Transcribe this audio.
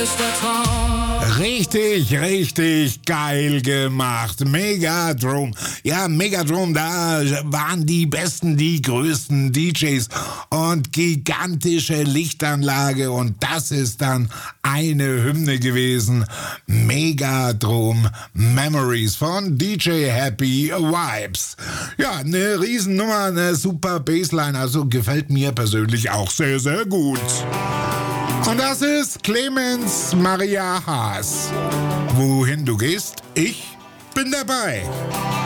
Richtig geil gemacht. Megadrome. Ja, Megadrome, da waren die besten, die größten DJs und gigantische Lichtanlage und das ist dann eine Hymne gewesen. Megadrome Memories von DJ Happy Vibes. Ja, eine Riesennummer, eine super Bassline, also gefällt mir persönlich auch sehr, sehr gut. Und das ist Clemens Maria Haas. Wohin du gehst, ich bin dabei.